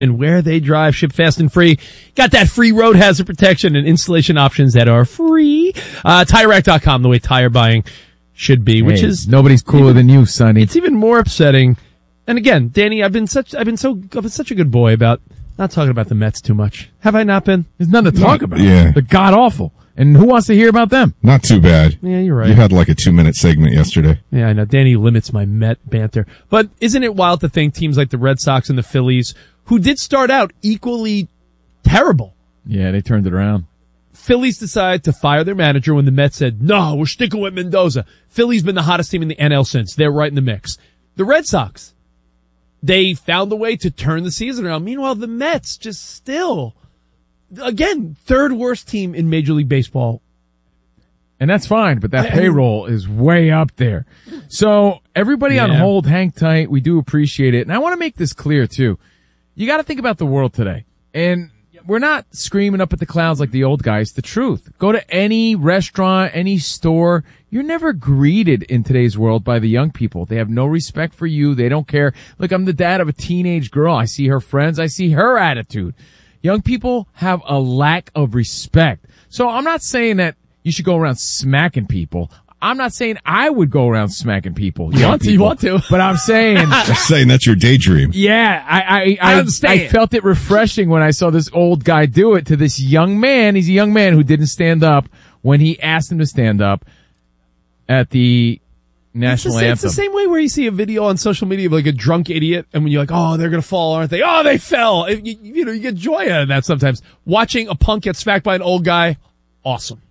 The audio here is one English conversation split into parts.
and where they drive. Ship fast and free. Got that free road hazard protection and installation options that are free. TireRack.com, the way tire buying should be, which is nobody's cooler than you, Sonny. It's even more upsetting. And again, Danny, I've been such a good boy about not talking about the Mets too much. Have I not been? There's nothing to talk about. Yeah. They're god awful. And who wants to hear about them? Not too bad. Yeah, you're right. You had like a 2-minute segment yesterday. Yeah, I know. Danny limits my Met banter. But isn't it wild to think teams like the Red Sox and the Phillies, who did start out equally terrible. Yeah, they turned it around. Phillies decided to fire their manager when the Mets said, no, we're sticking with Mendoza. Philly's been the hottest team in the NL since. They're right in the mix. The Red Sox, they found a way to turn the season around. Meanwhile, the Mets just still, again, third worst team in Major League Baseball. And that's fine, but that payroll is way up there. So everybody on hold, hang tight. We do appreciate it. And I want to make this clear too. You got to think about the world today. And we're not screaming up at the clouds like the old guys. The truth. Go to any restaurant, any store. You're never greeted in today's world by the young people. They have no respect for you. They don't care. Look, I'm the dad of a teenage girl. I see her friends. I see her attitude. Young people have a lack of respect. So I'm not saying that you should go around smacking people. I'm not saying I would go around smacking people. You want to. But I'm saying. Just saying that's your daydream. Yeah, I understand. I felt it refreshing when I saw this old guy do it to this young man. He's a young man who didn't stand up when he asked him to stand up at the national anthem. It's the same way where you see a video on social media of like a drunk idiot, and when you're like, oh, they're going to fall, aren't they? Oh, they fell. You know, you get joy out of that sometimes. Watching a punk get smacked by an old guy, awesome.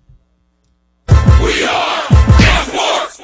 We are sports.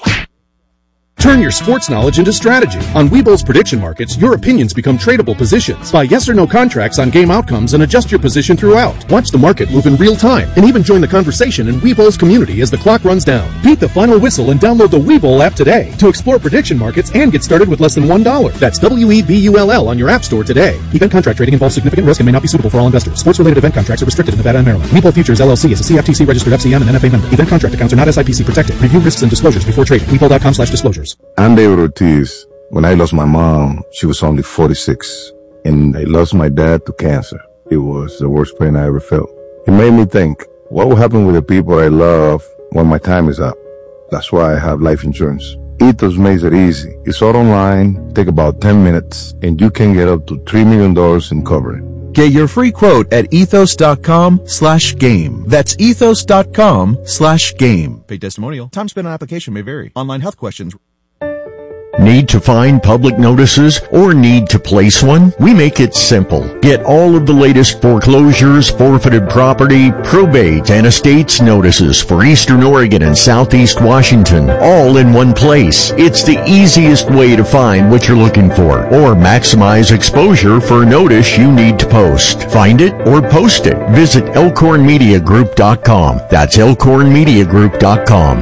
Turn your sports knowledge into strategy. On Webull's prediction markets, your opinions become tradable positions. Buy yes or no contracts on game outcomes and adjust your position throughout. Watch the market move in real time and even join the conversation in Webull's community as the clock runs down. Beat the final whistle and download the Webull app today to explore prediction markets and get started with less than $1. That's WEBULL on your app store today. Event contract trading involves significant risk and may not be suitable for all investors. Sports-related event contracts are restricted in Nevada and Maryland. Webull Futures LLC is a CFTC registered FCM and NFA member. Event contract accounts are not SIPC protected. Review risks and disclosures before trading. Webull.com/disclosures. I'm David Ortiz. When I lost my mom, she was only 46, and I lost my dad to cancer. It was the worst pain I ever felt. It made me think, what will happen with the people I love when my time is up? That's why I have life insurance. Ethos makes it easy. It's all online, take about 10 minutes, and you can get up to $3 million in coverage. Get your free quote at ethos.com/game. That's ethos.com/game. Paid testimonial. Time spent on application may vary. Online health questions. Need to find public notices or need to place one? We make it simple. Get all of the latest foreclosures, forfeited property, probate, and estates notices for Eastern Oregon and Southeast Washington, all in one place. It's the easiest way to find what you're looking for or maximize exposure for a notice you need to post. Find it or post it. Visit elkhornmediagroup.com. That's elkhornmediagroup.com.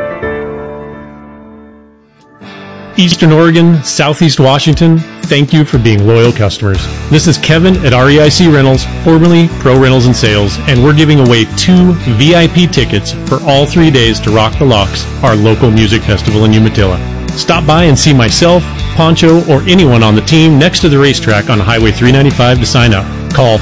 Eastern Oregon, Southeast Washington, thank you for being loyal customers. This is Kevin at REIC Rentals, formerly Pro Rentals and Sales, and we're giving away 2 VIP tickets for all 3 days to Rock the Locks, our local music festival in Umatilla. Stop by and see myself, Poncho, or anyone on the team next to the racetrack on Highway 395 to sign up. Call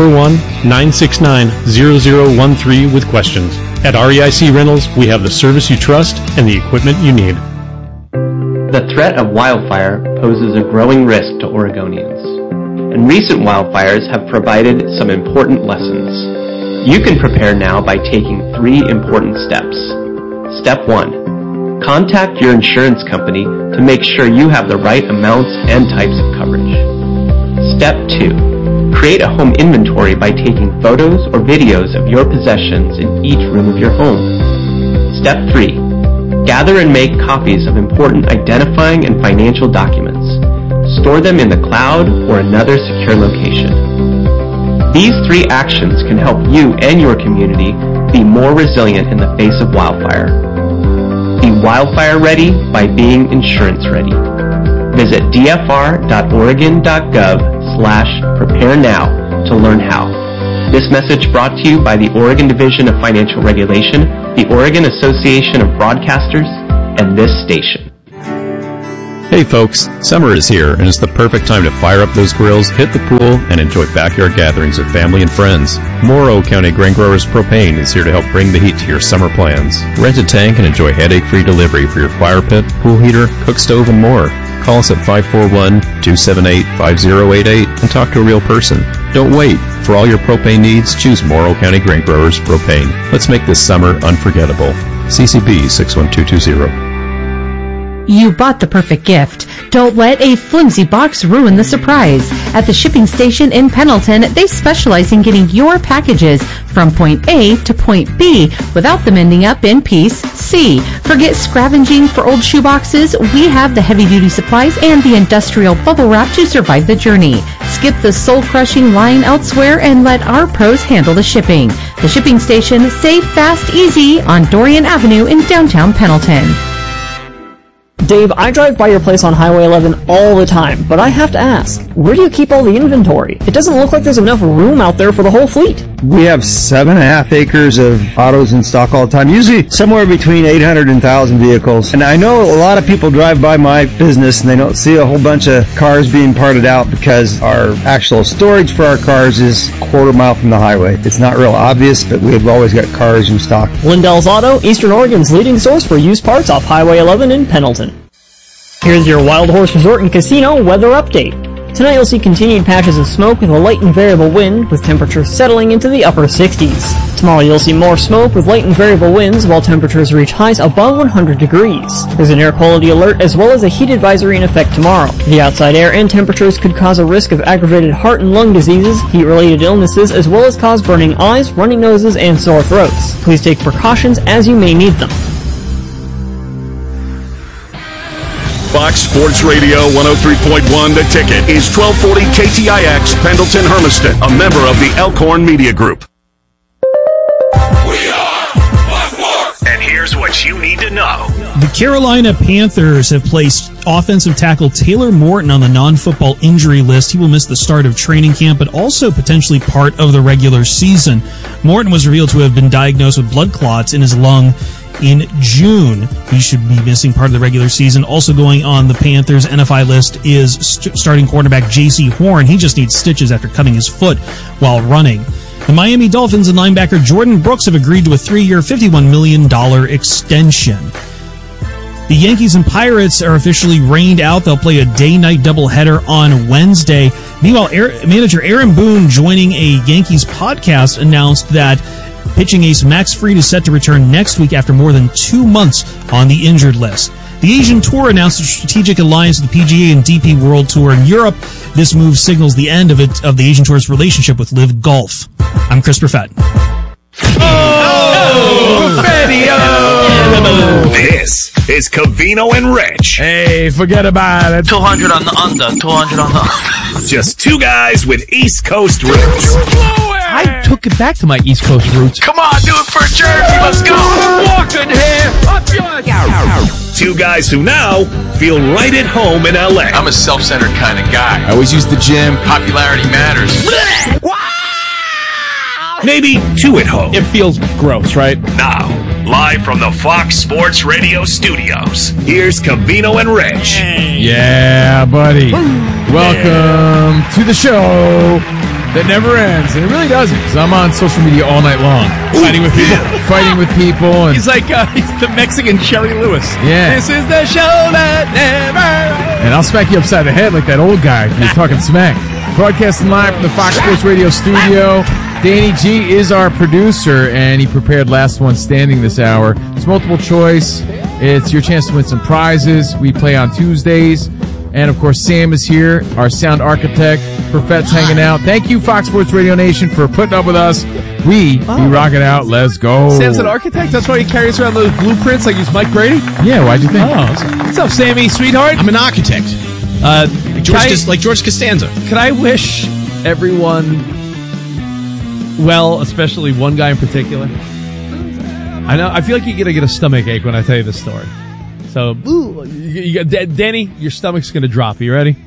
541-969-0013 with questions. At REIC Rentals, we have the service you trust and the equipment you need. The threat of wildfire poses a growing risk to Oregonians, and recent wildfires have provided some important lessons. You can prepare now by taking 3 important steps. Step 1. Contact your insurance company to make sure you have the right amounts and types of coverage. Step 2. Create a home inventory by taking photos or videos of your possessions in each room of your home. Step 3. Gather and make copies of important identifying and financial documents. Store them in the cloud or another secure location. These 3 actions can help you and your community be more resilient in the face of wildfire. Be wildfire ready by being insurance ready. Visit dfr.oregon.gov/prepare now to learn how. This message brought to you by the Oregon Division of Financial Regulation, the Oregon Association of Broadcasters, and this station. Hey folks, summer is here and it's the perfect time to fire up those grills, hit the pool, and enjoy backyard gatherings with family and friends. Morrow County Grain Growers Propane is here to help bring the heat to your summer plans. Rent a tank and enjoy headache-free delivery for your fire pit, pool heater, cook stove, and more. Call us at 541-278-5088 and talk to a real person. Don't wait. For all your propane needs, choose Morrow County Grain Growers Propane. Let's make this summer unforgettable. CCB 61220. You bought the perfect gift. Don't let a flimsy box ruin the surprise. At the shipping station in Pendleton, they specialize in getting your packages from point A to point B without them ending up in piece C. Forget scavenging for old shoeboxes. We have the heavy-duty supplies and the industrial bubble wrap to survive the journey. Skip the soul-crushing line elsewhere and let our pros handle the shipping. The shipping station, safe, fast, easy on Dorian Avenue in downtown Pendleton. Dave, I drive by your place on Highway 11 all the time, but I have to ask, where do you keep all the inventory? It doesn't look like there's enough room out there for the whole fleet. We have 7.5 acres of autos in stock all the time, usually somewhere between 800 and 1,000 vehicles. And I know a lot of people drive by my business and they don't see a whole bunch of cars being parted out because our actual storage for our cars is a quarter mile from the highway. It's not real obvious, but we've always got cars in stock. Lindell's Auto, Eastern Oregon's leading source for used parts off Highway 11 in Pendleton. Here's your Wild Horse Resort and Casino weather update. Tonight you'll see continued patches of smoke with a light and variable wind, with temperatures settling into the upper 60s. Tomorrow you'll see more smoke with light and variable winds, while temperatures reach highs above 100 degrees. There's an air quality alert as well as a heat advisory in effect tomorrow. The outside air and temperatures could cause a risk of aggravated heart and lung diseases, heat-related illnesses, as well as cause burning eyes, runny noses, and sore throats. Please take precautions as you may need them. Fox Sports Radio 103.1 The Ticket is 1240 KTIX Pendleton Hermiston, a member of the Elkhorn Media Group. We are Fox Sports! And here's what you need to know. The Carolina Panthers have placed offensive tackle Taylor Morton on the non-football injury list. He will miss the start of training camp, but also potentially part of the regular season. Morton was revealed to have been diagnosed with blood clots in his lung in June. He should be missing part of the regular season. Also going on the Panthers' NFI list is starting cornerback J.C. Horn. He just needs stitches after cutting his foot while running. The Miami Dolphins and linebacker Jordan Brooks have agreed to a 3-year, $51 million extension. The Yankees and Pirates are officially rained out. They'll play a day-night doubleheader on Wednesday. Meanwhile, manager Aaron Boone, joining a Yankees podcast, announced that pitching ace Max Fried is set to return next week after more than 2 months on the injured list. The Asian Tour announced a strategic alliance with the PGA and DP World Tour in Europe. This move signals the end of the Asian Tour's relationship with Live Golf. I'm Chris Perfett. This is Covino and Rich. Hey, forget about it. 200 on the under, 200 on the under. Just two guys with East Coast roots. I took it back to my East Coast roots. Come on, do it for Jersey. Let's go. Walking here, up yours. Two guys who now feel right at home in LA. I'm a self-centered kind of guy. I always use the gym. Popularity matters. Maybe two at home. It feels gross, right? Now, live from the Fox Sports Radio studios, here's Covino and Rich. Yeah, buddy. Welcome to the show that never ends, and it really doesn't, because I'm on social media all night long, fighting with people, and he's like he's the Mexican Shelley Lewis. Yeah, this is the show that never ends. And I'll smack you upside the head like that old guy if you're talking smack. Broadcasting live from the Fox Sports Radio studio. Danny G is our producer, and he prepared Last One Standing this hour. It's multiple choice. It's your chance to win some prizes. We play on Tuesdays. And, of course, Sam is here, our sound architect. Perfett's hanging out. Thank you, Fox Sports Radio Nation, for putting up with us. We be rocking out. Let's go. Sam's an architect? That's why he carries around those blueprints like he's Mike Brady? Yeah, why'd you think? Oh, what's up, Sammy, sweetheart? I'm an architect. Like George Costanza. Can I wish everyone well, especially one guy in particular? I know. I feel like you're going to get a stomach ache when I tell you this story. So, Danny, your stomach's going to drop. Are you ready?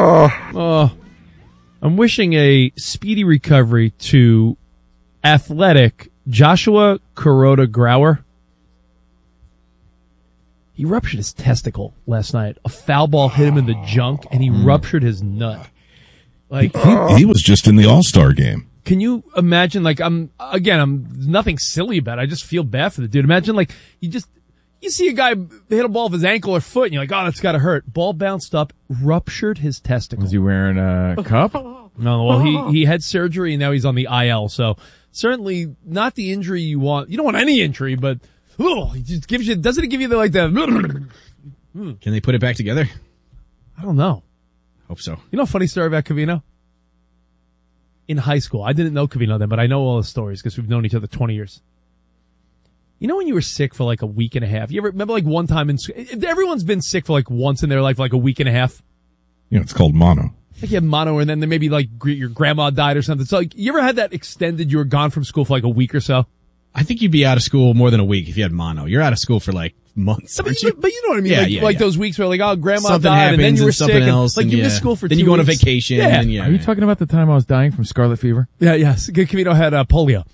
I'm wishing a speedy recovery to athletic Joshua Kuroda Grauer. He ruptured his testicle last night. A foul ball hit him in the junk, and he ruptured his nut. Like he was just in the All-Star game. Can you imagine? Like I'm nothing silly about it. I just feel bad for the dude. Imagine like you see a guy hit a ball with his ankle or foot, and you're like, oh, that's gotta hurt. Ball bounced up, ruptured his testicle. Was he wearing a cup? No, well he had surgery and now he's on the IL. So certainly not the injury you want. You don't want any injury, but. Oh, it just gives you, doesn't it give you the, like the, Can they put it back together? I don't know. Hope so. You know a funny story about Covino? In high school, I didn't know Covino then, but I know all the stories because we've known each other 20 years. You know when you were sick for like a week and a half? You ever remember like one time everyone's been sick for like once in their life, like a week and a half? Yeah, it's called mono. Like you had mono and then maybe like your grandma died or something. So like, you ever had that extended, you were gone from school for like a week or so? I think you'd be out of school more than a week if you had mono. You're out of school for like months, aren't you? But you know what I mean? Yeah, like those weeks where like, oh, grandma something died happens and then you were sick. else, and, like you missed school for 2 weeks. Then you go on a vacation. Yeah. And, Are you talking about the time I was dying from scarlet fever? Yeah, yes. Covino had polio.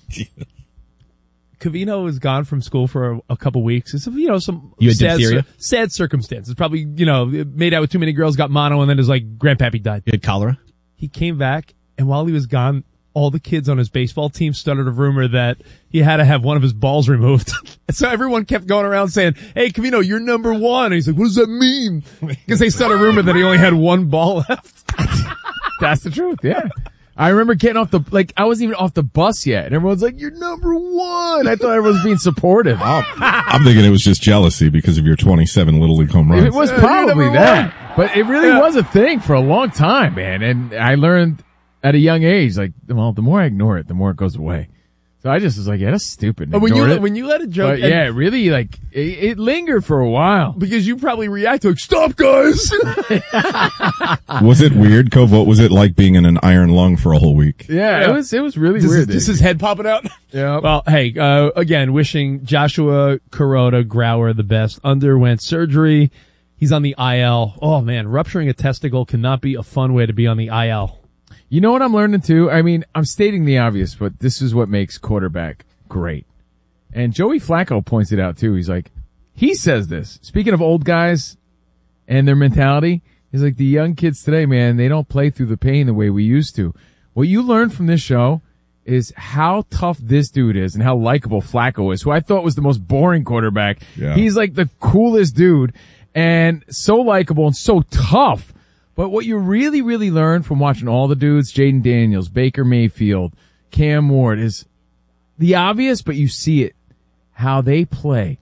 Covino was gone from school for a couple weeks. It's, some sad circumstances. Probably, made out with too many girls, got mono, and then his like grandpappy died. He had cholera. He came back, and while he was gone, all the kids on his baseball team started a rumor that he had to have one of his balls removed. So everyone kept going around saying, hey, Covino, you're number one. And he's like, what does that mean? Because they started a rumor that he only had one ball left. That's the truth, yeah. I remember getting off I wasn't even off the bus yet. And everyone's like, you're number one. I thought everyone was being supportive. I'm thinking it was just jealousy because of your 27 Little League home runs. It was probably that. But it really was a thing for a long time, man. And I learned at a young age, like, well, the more I ignore it, the more it goes away. So I just was like, yeah, that's stupid. When you let it joke. But yeah, it really, like, it lingered for a while. Because you probably react to like, stop guys! Was it weird, Cove? What was it like being in an iron lung for a whole week? Yeah. It was really weird. Just his head popping out? Yeah. Well, hey, again, wishing Joshua Kuroda Grauer the best. Underwent surgery. He's on the IL. Oh man, rupturing a testicle cannot be a fun way to be on the IL. You know what I'm learning too? I mean, I'm stating the obvious, but this is what makes quarterback great. And Joey Flacco points it out too. He's like, he says this. Speaking of old guys and their mentality, he's like, the young kids today, man, they don't play through the pain the way we used to. What you learn from this show is how tough this dude is and how likable Flacco is, who I thought was the most boring quarterback. Yeah. He's like the coolest dude and so likable and so tough. But what you really, really learn from watching all the dudes, Jaden Daniels, Baker Mayfield, Cam Ward, is the obvious, but you see it, how they play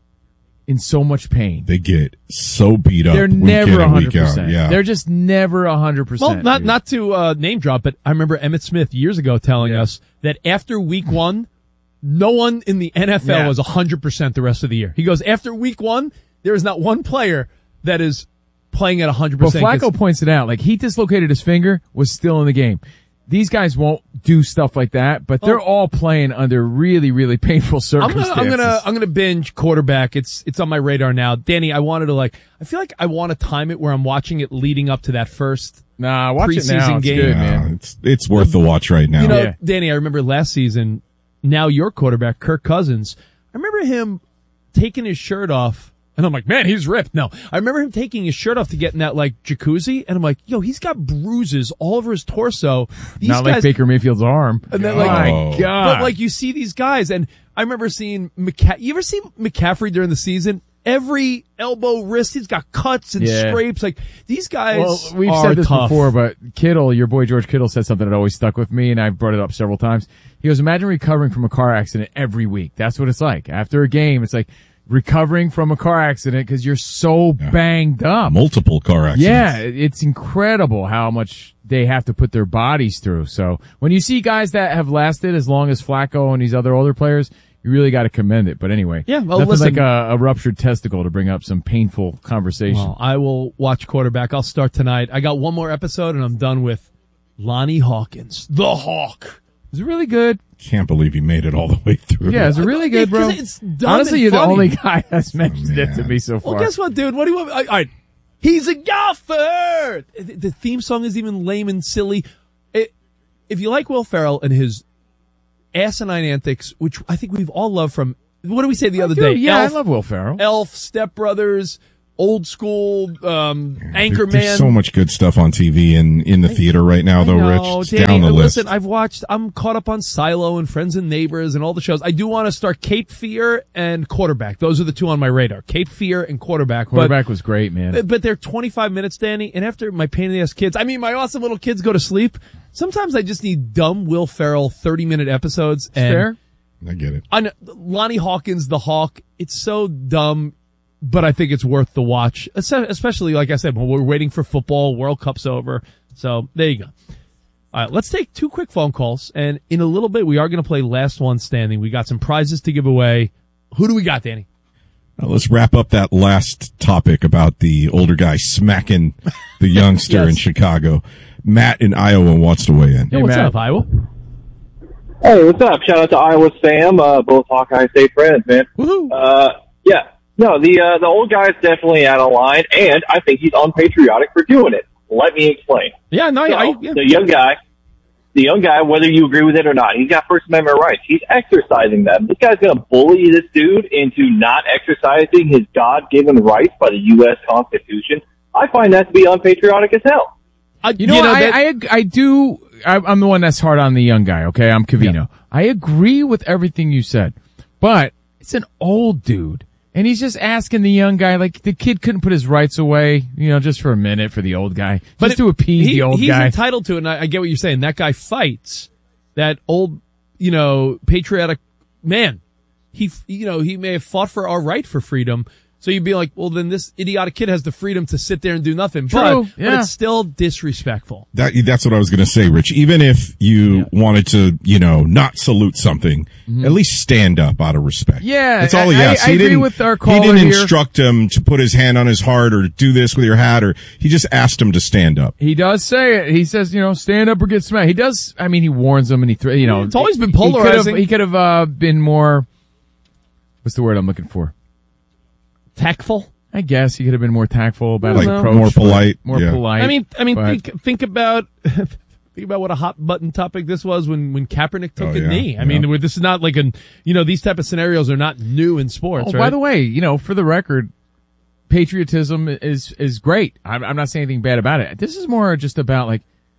in so much pain. They get so beat up. They're never 100%. Yeah. They're just never 100%. Well, not to name drop, but I remember Emmitt Smith years ago telling us that after week one, no one in the NFL was 100% the rest of the year. He goes, after week one, there is not one player that is playing at 100%. But Flacco points it out, like he dislocated his finger, was still in the game. These guys won't do stuff like that, but they're all playing under really, really painful circumstances. I'm gonna binge quarterback. It's on my radar now. Danny, I feel like I want to time it where I'm watching it leading up to that first watch preseason it now. game. It's good, man. It's worth the watch right now. Danny, I remember last season, now your quarterback, Kirk Cousins, I remember him taking his shirt off. And I'm like, man, he's ripped. No, I remember him taking his shirt off to get in that like jacuzzi, and I'm like, yo, he's got bruises all over his torso. These Not guys, like Baker Mayfield's arm. And then, my God. But like you see these guys, and I remember seeing you ever see McCaffrey during the season? Every elbow, wrist, he's got cuts and scrapes. Like these guys. Well, we've said this before, but Kittle, your boy George Kittle, said something that always stuck with me, and I've brought it up several times. He goes, imagine recovering from a car accident every week. That's what it's like. After a game, it's like recovering from a car accident because you're so banged up. Multiple car accidents. Yeah, it's incredible how much they have to put their bodies through. So when you see guys that have lasted as long as Flacco and these other older players, you really got to commend it. But anyway, nothing like a ruptured testicle to bring up some painful conversation. Well, I will watch quarterback. I'll start tonight. I got one more episode and I'm done with Lonnie Hawkins, the Hawk. Is it really good? Can't believe he made it all the way through. Yeah, is it really good, bro? It's dumb. Honestly, you're funny. the only guy that's mentioned it to me so far. Well, guess what, dude? What do you want? All right. He's a golfer. The theme song is even lame and silly. If you like Will Ferrell and his asinine antics, which I think we've all loved from what did we say the other do, day? yeah, Elf, I love Will Ferrell. Elf, Step Brothers, old school, Anchorman. There's so much good stuff on TV and in the theater right now, though, No, Rich. It's Danny, down the list. listen, I'm caught up on Silo and Friends and Neighbors and all the shows. I do want to start Cape Fear and Quarterback. Those are the two on my radar. Cape Fear and Quarterback. Quarterback was great, man. But they're 25 minutes, Danny, and after my pain in the ass kids, my awesome little kids go to sleep, sometimes I just need dumb Will Ferrell 30-minute episodes. And Fair. I get it. Lonnie Hawkins, the Hawk, it's so dumb, but I think it's worth the watch, especially, like I said, when we're waiting for football, World Cup's over. So there you go. All right, let's take 2 quick phone calls, and in a little bit, we are going to play Last One Standing. We got some prizes to give away. Who do we got, Danny? Now let's wrap up that last topic about the older guy smacking the youngster Yes. in Chicago. Matt in Iowa wants to weigh in. Hey, what's up, Iowa? Hey, what's up? Shout out to Iowa Sam, both Hawkeye State friends, man. Woohoo! Yeah. No, the old guy's definitely out of line, and I think he's unpatriotic for doing it. Let me explain. Yeah, no, So, the young guy, whether you agree with it or not, he's got First Amendment rights. He's exercising them. This guy's gonna bully this dude into not exercising his God-given rights by the U.S. Constitution. I find that to be unpatriotic as hell. I'm the one that's hard on the young guy, okay? I'm Covino. Yeah. I agree with everything you said, but it's an old dude. And he's just asking the young guy, like, the kid couldn't put his rights away, just for a minute for the old guy. Just to appease the old he's guy. He's entitled to it, and I get what you're saying. That guy fights that old, patriotic man. He may have fought for our right for freedom. So you'd be like, well, then this idiotic kid has the freedom to sit there and do nothing. True, but it's still disrespectful. That's what I was going to say, Rich. Even if you wanted to, not salute something, at least stand up out of respect. Yeah, that's all he asked. I agree with our caller He didn't here. instruct him to put his hand on his heart or do this with your hat, or he just asked him to stand up. He does say it. He says, stand up or get smacked. He does. He warns them, and it's always been polarizing. He could have been more. What's the word I'm looking for? Tactful? I guess he could have been more tactful about his approach. More polite. More polite. Think about what a hot button topic this was when Kaepernick took a knee. This is not like these type of scenarios are not new in sports. Right? By the way, for the record, patriotism is great. I'm not saying anything bad about it. This is more just about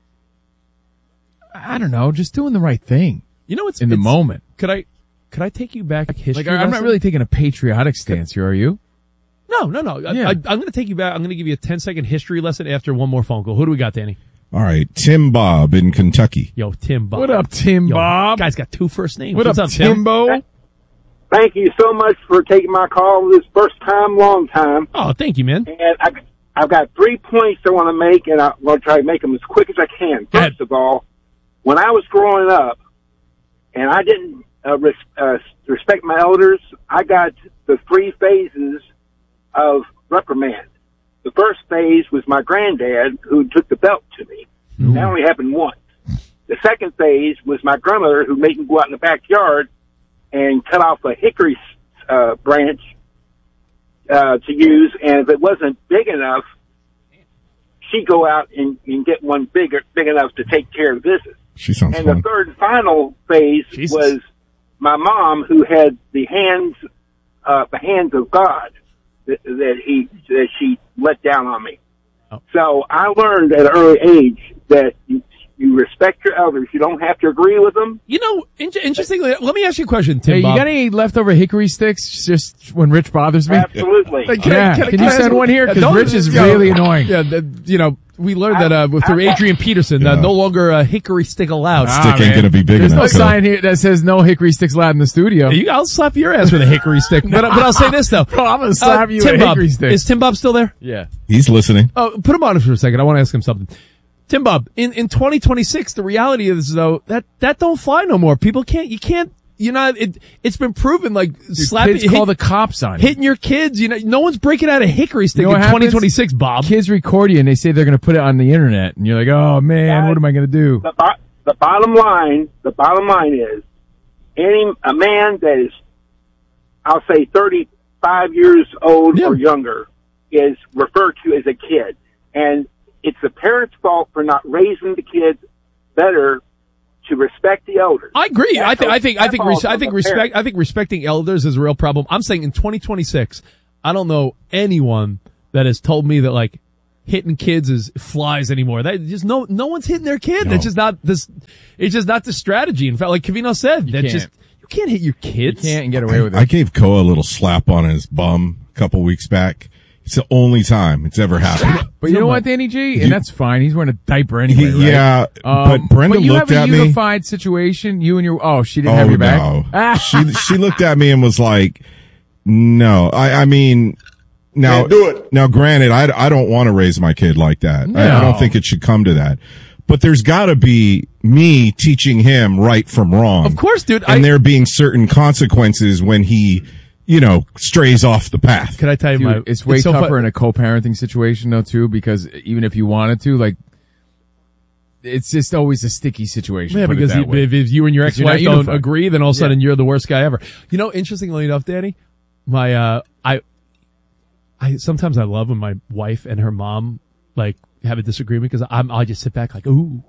I don't know, just doing the right thing. It's in the moment. Could I take you back history? I'm not really taking a patriotic stance here, are you? No. Yeah. I'm going to take you back. I'm going to give you a 10-second history lesson after one more phone call. Who do we got, Danny? All right. Tim Bob in Kentucky. Yo, Tim Bob. What up, Tim Bob? Guy's got 2 first names. What's up, Timbo? Thank you so much for taking my call this first time, long time. Oh, thank you, man. And I've got 3 points I want to make, and I'm going to try to make them as quick as I can. First of all, when I was growing up, and I didn't respect my elders, I got the 3 phases of reprimand. The first phase was my granddad, who took the belt to me. Ooh. That only happened once. The second phase was my grandmother, who made me go out in the backyard and cut off a hickory branch to use, and if it wasn't big enough, she'd go out and get one big enough to take care of business. She sounds and fun. The third and final phase was my mom, who had the hands of God that she let down on me. Oh. So I learned at an early age that you respect your elders. You don't have to agree with them. Interestingly, let me ask you a question, Tim. Hey, Bob. You got any leftover hickory sticks just when Rich bothers me? Absolutely. Can you send one here? Because Rich is really annoying. Yeah, we learned that through Adrian Peterson. No longer a hickory stick allowed. Stick ain't going to be big enough. There's no sign here that says no hickory sticks allowed in the studio. I'll slap your ass with a hickory stick. But I'll say this, though. Bro, I'm going to slap you with a hickory stick. Is Tim Bob still there? Yeah. He's listening. Oh, put him on for a second. I want to ask him something. Tim Bob, in 2026, the reality is, though, that don't fly no more. People it's been proven, slapping, kids call the cops on you. Hitting your kids, no one's breaking out a hickory stick in 2026, Bob. Kids record you and they say they're going to put it on the internet, and you're like, oh man, what am I going to do? The bottom line is, a man that is, I'll say 35 years old or younger is referred to as a kid. And it's the parents' fault for not raising the kids better to respect the elders. I agree. I think parents. respecting elders is a real problem. I'm saying in 2026, I don't know anyone that has told me that like hitting kids is flies anymore. That just no one's hitting their kid. No. It's just not the strategy. In fact, like Covino said, you can't hit your kids. You can't get away with it. I gave Koa a little slap on his bum a couple weeks back. It's the only time it's ever happened. But you know what, Danny G? And that's fine. He's wearing a diaper anyway, right? Yeah, but Brenda looked at me. You have a unified situation. You and your, she didn't have your back? No. She looked at me and was like, no. I mean, now, do it. Now granted, I don't want to raise my kid like that. No. I don't think it should come to that. But there's gotta be me teaching him right from wrong. Of course, dude. And there being certain consequences when he, strays off the path. Can I tell you, it's way tougher in a co-parenting situation though too, because even if you wanted to, like, it's just always a sticky situation. Yeah, because if you and your ex-wife don't agree, then all of a sudden you're the worst guy ever. Interestingly enough, Danny, I sometimes I love when my wife and her mom like have a disagreement because I just sit back like, ooh.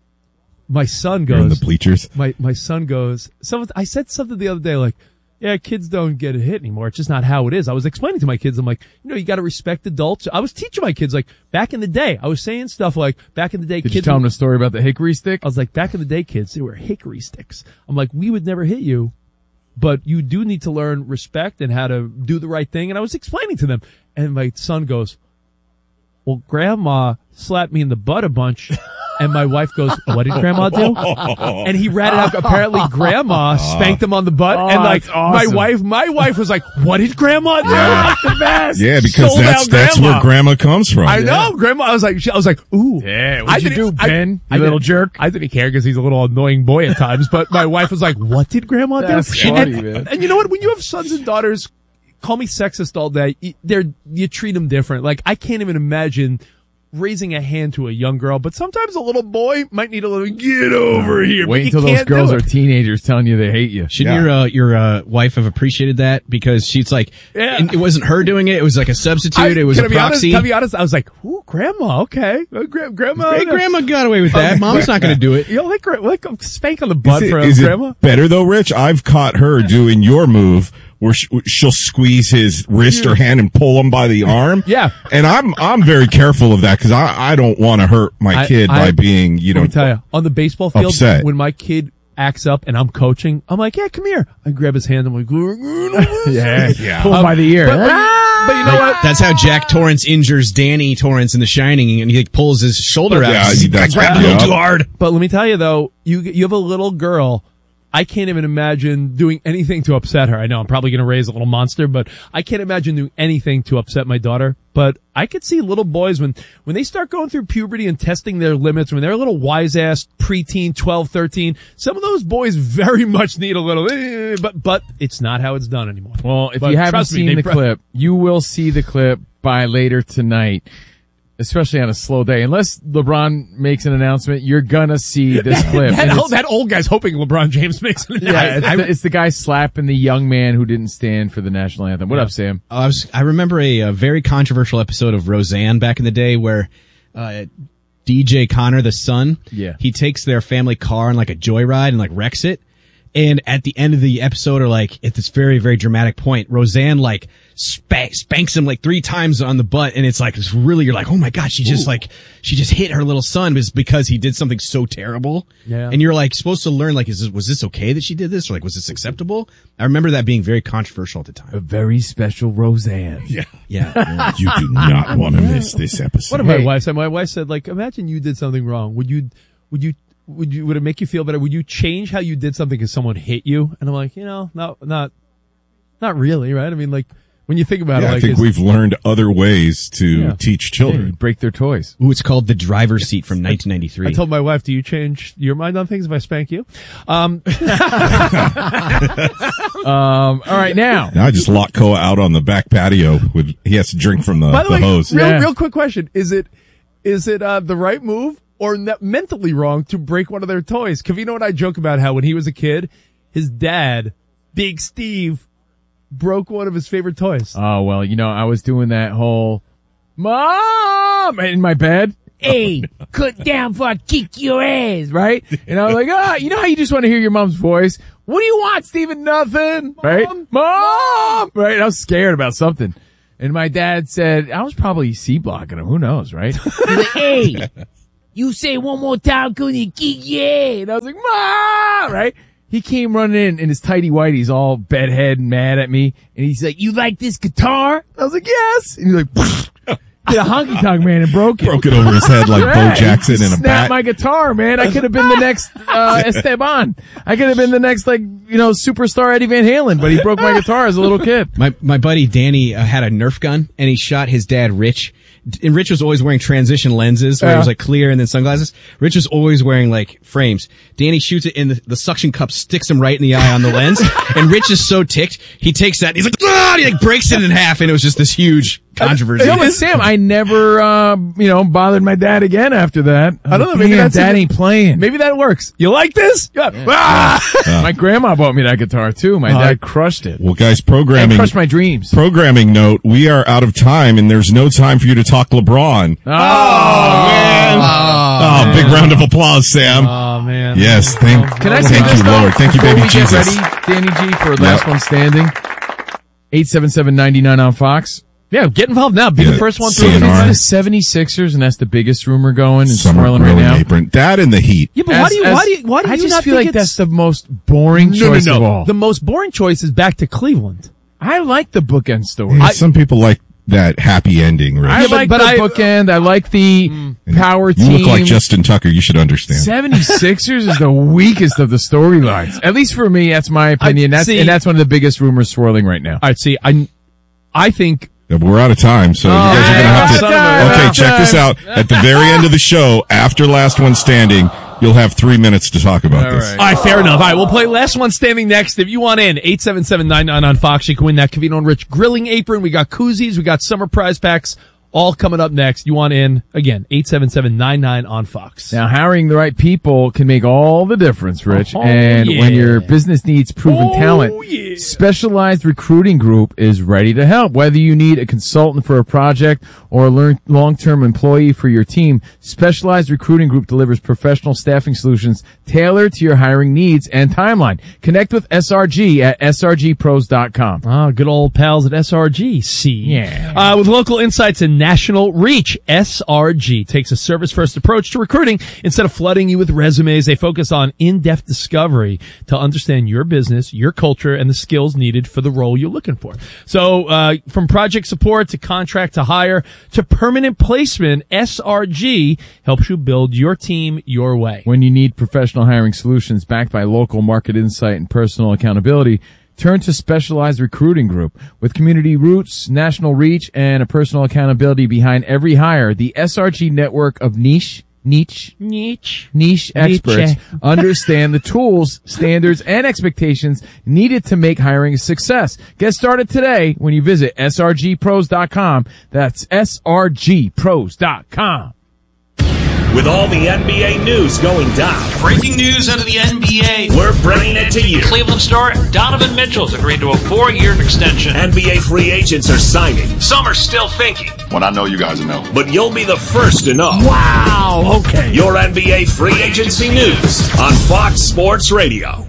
My son goes. You're in the bleachers. My son goes. I said something the other day like, yeah, kids don't get hit anymore. It's just not how it is. I was explaining to my kids, I'm like, you got to respect adults. I was teaching my kids, like, back in the day, I was saying stuff like, back in the day, Did kids. you tell them the story about the hickory stick? I was like, back in the day, kids, they were hickory sticks. I'm like, we would never hit you, but you do need to learn respect and how to do the right thing. And I was explaining to them. And my son goes, well, Grandma slapped me in the butt a bunch. And my wife goes, what did Grandma do? And he ratted out, apparently Grandma spanked him on the butt. And like, awesome. my wife was like, what did Grandma do? That's the best. Yeah, because that's where grandma comes from. I know, Grandma. I was like, ooh. Yeah, what'd you do, Ben? You little jerk. I didn't care because he's a little annoying boy at times, but my wife was like, what did Grandma do? That's funny, man. And you know what? When you have sons and daughters, call me sexist all day, you treat them different. Like, I can't even imagine raising a hand to a young girl, but sometimes a little boy might need a little get over here. Wait until those girls are teenagers telling you they hate you. Shouldn't your wife have appreciated that? Because she's like, it wasn't her doing it. It was like a substitute. It was a proxy. Can I be honest? I was like, ooh, Grandma, okay. Grandma. Hey, Grandma got away with that. Mom's not going to do it. Like a spank on the butt for Grandma. It better though, Rich? I've caught her doing your move where she'll squeeze his wrist or hand and pull him by the arm. Yeah. And I'm very careful of that because I don't want to hurt my kid by being, let me tell you, on the baseball field, upset. When my kid acts up and I'm coaching, I'm like, yeah, come here. I grab his hand. I'm like, yeah. Pull him by the ear. But you know what? That's how Jack Torrance injures Danny Torrance in The Shining, and he pulls his shoulder out. Yeah, that's grabbed a little too hard. But let me tell you though, you have a little girl. I can't even imagine doing anything to upset her. I know I'm probably going to raise a little monster, but I can't imagine doing anything to upset my daughter. But I could see little boys when they start going through puberty and testing their limits, when they're a little wise-ass preteen, 12, 13, some of those boys very much need a little, but it's not how it's done anymore. Well, if you haven't seen the clip, you will see the clip by later tonight. Especially on a slow day. Unless LeBron makes an announcement, you're gonna see this clip. That old guy's hoping LeBron James makes an announcement. Yeah, it's the guy slapping the young man who didn't stand for the national anthem. What up, Sam? I remember a very controversial episode of Roseanne back in the day where DJ Connor, the son, he takes their family car on like a joyride and like wrecks it. And at the end of the episode, or like at this very, very dramatic point, Roseanne like spanks him like 3 times on the butt, and it's like it's really, you're like, oh my god, she just hit her little son because he did something so terrible. Yeah. And you're like supposed to learn, like, was this okay that she did this, or like was this acceptable? I remember that being very controversial at the time. A very special Roseanne. Yeah. You do not want to miss this episode. What did my wife say? My wife said, like, imagine you did something wrong. Would it make you feel better? Would you change how you did something because someone hit you? And I'm like, not really, right? I mean, like, when you think about it, like, I think we've learned other ways to teach children. Break their toys. Ooh, it's called The Driver's Seat from 1993. I told my wife, do you change your mind on things if I spank you? All right, now I just lock Koa out on the back patio he has to drink from the hose. Real quick question. Is it the right move or mentally wrong to break one of their toys? Covino and I joke about how when he was a kid, his dad, Big Steve, broke one of his favorite toys. Oh, well, I was doing that whole Mom in my bed. hey, cut down before I kick your ass, right? And I was like, you know how you just want to hear your mom's voice? What do you want, Steven? Nothing, right? Mom! Right? And I was scared about something. And my dad said, I was probably C-blocking him. Who knows, right? He's like, hey, you say one more time, gonna kick your ass. And I was like, Mom! Right? He came running in his tighty whities, all bedhead and mad at me. And he's like, you like this guitar? I was like, yes. And he's like, did a honky tonk man and broke it. Broke it over his head like Bo Jackson in a bat. Snapped my guitar, man. I could have been the next Esteban. I could have been the next, superstar Eddie Van Halen, but he broke my guitar as a little kid. My buddy Danny had a Nerf gun, and he shot his dad, Rich. And Rich was always wearing transition lenses where it was like clear and then sunglasses. Rich was always wearing like frames. Danny shoots it in the suction cup, sticks him right in the eye on the lens. And Rich is so ticked, he takes that and he's like, ah! And he like breaks it in half, and it was just this huge controversy. Sam, I never, bothered my dad again after that. I don't know. Maybe dad ain't playing. Maybe that works. You like this? Yeah. My grandma bought me that guitar too. My dad crushed it. Well, guys, programming. Crushed my dreams. Programming note, we are out of time, and there's no time for you to talk LeBron. Oh, man. Oh, big round of applause, Sam. Oh, man. Yes, Can I say thank this, you, though, Lord. Thank you, before baby we Jesus. Get ready, Danny G, for Last One Standing. 877-99 on Fox. Yeah, get involved now. Be the first one through. CNR. It's the 76ers, and that's the biggest rumor going and Summer swirling right grilling now. apron. That and the Heat. Yeah, but why do you I just not feel think like that's the most boring No. choice of all. The most boring choice is back to Cleveland. I like the bookend story. Yeah, some people like that happy ending, right? I like the bookend. I like the power team. You look like Justin Tucker. You should understand. 76ers is the weakest of the storylines. At least for me, that's my opinion. That's one of the biggest rumors swirling right now. All right, see, I think... We're out of time, so you guys are going to have to... Okay, check this out. At the very end of the show, after Last One Standing, you'll have 3 minutes to talk about this. All right, fair enough. All right, we'll play Last One Standing next. If you want in, 877-99 on Fox. You can win that Covino and Rich grilling apron. We got koozies. We got summer prize packs. All coming up next. You want in, again, 877-99 on Fox. Now, hiring the right people can make all the difference, Rich. And when your business needs proven talent, Specialized Recruiting Group is ready to help. Whether you need a consultant for a project or a long-term employee for your team, Specialized Recruiting Group delivers professional staffing solutions tailored to your hiring needs and timeline. Connect with SRG at srgpros.com. Oh, good old pals at SRG. See. Yeah. With local insights and national reach, SRG takes a service-first approach to recruiting. Instead of flooding you with resumes, they focus on in-depth discovery to understand your business, your culture, and the skills needed for the role you're looking for. So, from project support to contract to hire to permanent placement, SRG helps you build your team your way. When you need professional hiring solutions backed by local market insight and personal accountability, turn to Specialized Recruiting Group. With community roots, national reach, and a personal accountability behind every hire, the SRG network of niche experts understand the tools, standards, and expectations needed to make hiring a success. Get started today when you visit srgpros.com. That's srgpros.com. With all the NBA news going down. Breaking news out of the NBA. We're bringing it to you. Cleveland star Donovan Mitchell's agreed to a 4-year extension. NBA free agents are signing. Some are still thinking. When I know, you guys will know. But you'll be the first to know. Wow, okay. Your NBA free agency news on Fox Sports Radio.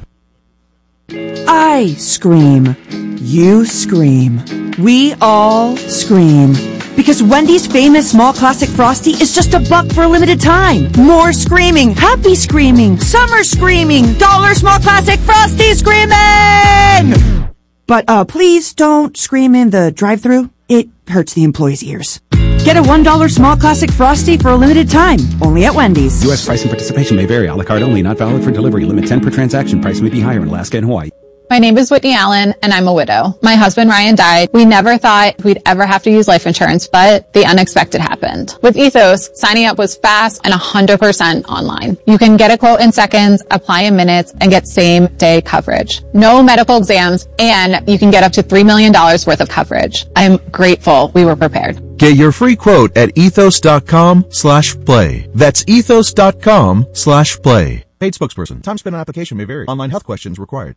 I scream. You scream. We all scream. Because Wendy's famous small classic Frosty is just $1 for a limited time. More screaming, happy screaming, summer screaming, dollar small classic Frosty screaming! But please don't scream in the drive-thru. It hurts the employees' ears. Get a $1 small classic Frosty for a limited time, only at Wendy's. U.S. price and participation may vary. A la carte only, not valid for delivery. Limit 10 per transaction. Price may be higher in Alaska and Hawaii. My name is Whitney Allen, and I'm a widow. My husband, Ryan, died. We never thought we'd ever have to use life insurance, but the unexpected happened. With Ethos, signing up was fast and 100% online. You can get a quote in seconds, apply in minutes, and get same-day coverage. No medical exams, and you can get up to $3 million worth of coverage. I'm grateful we were prepared. Get your free quote at ethos.com/play. That's ethos.com/play. Paid spokesperson. Time spent on application may vary. Online health questions required.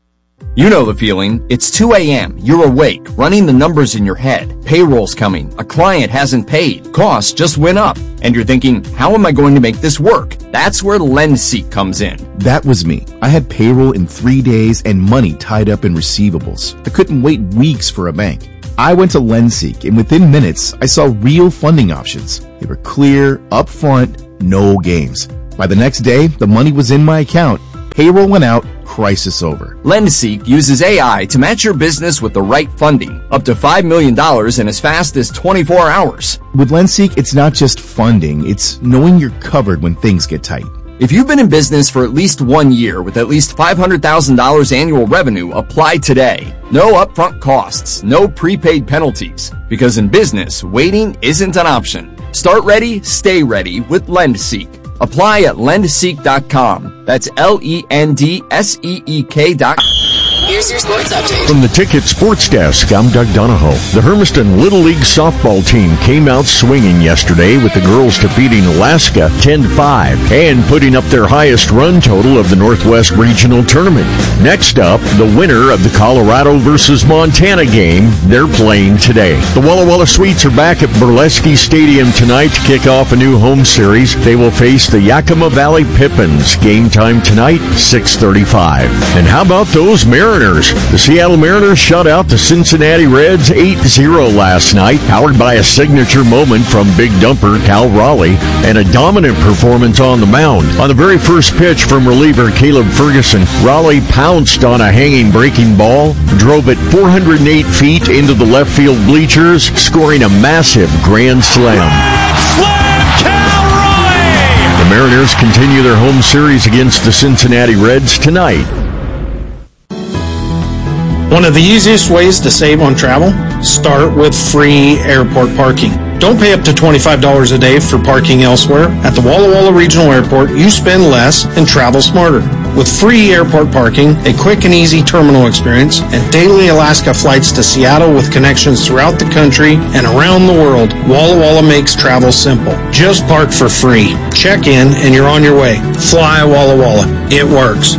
You know the feeling. It's 2 a.m. You're awake, running the numbers in your head. Payroll's coming. A client hasn't paid. Costs just went up. And you're thinking, how am I going to make this work? That's where LendSeek comes in. That was me. I had payroll in 3 days and money tied up in receivables. I couldn't wait weeks for a bank. I went to LendSeek, and within minutes, I saw real funding options. They were clear, upfront, no games. By the next day, the money was in my account. Payroll went out, crisis over. LendSeek uses AI to match your business with the right funding, up to $5 million in as fast as 24 hours. With LendSeek, it's not just funding, it's knowing you're covered when things get tight. If you've been in business for at least 1 year with at least $500,000 annual revenue, apply today. No upfront costs, no prepaid penalties. Because in business, waiting isn't an option. Start ready, stay ready with LendSeek. Apply at lendseek.com. That's LENDSEEK.com. Here's your sports update. From the Ticket Sports Desk, I'm Doug Donahoe. The Hermiston Little League softball team came out swinging yesterday with the girls defeating Alaska 10-5 and putting up their highest run total of the Northwest Regional Tournament. Next up, the winner of the Colorado versus Montana game. They're playing today. The Walla Walla Sweets are back at Burlesque Stadium tonight to kick off a new home series. They will face the Yakima Valley Pippins. Game time tonight, 6:35. And how about those Mariners? The Seattle Mariners shut out the Cincinnati Reds 8-0 last night, powered by a signature moment from big dumper Cal Raleigh and a dominant performance on the mound. On the very first pitch from reliever Caleb Ferguson, Raleigh pounced on a hanging breaking ball, drove it 408 feet into the left field bleachers, scoring a massive grand slam. The Mariners continue their home series against the Cincinnati Reds tonight. One of the easiest ways to save on travel? Start with free airport parking. Don't pay up to $25 a day for parking elsewhere. At the Walla Walla Regional Airport, you spend less and travel smarter. With free airport parking, a quick and easy terminal experience, and daily Alaska flights to Seattle with connections throughout the country and around the world, Walla Walla makes travel simple. Just park for free. Check in and you're on your way. Fly Walla Walla. It works.